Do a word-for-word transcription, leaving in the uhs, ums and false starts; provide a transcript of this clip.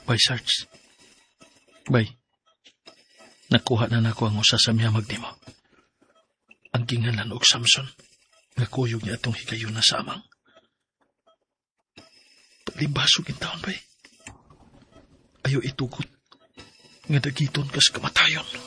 Bay, Sarge. Bay, nakuha na nako ang usa sa miyamag nimo. Ang gingalan og Samson, nga kuyog niya atong higayon na samang. Palibasog in taon, bay. Ayaw itugot, nga dagiton kas kamatayon.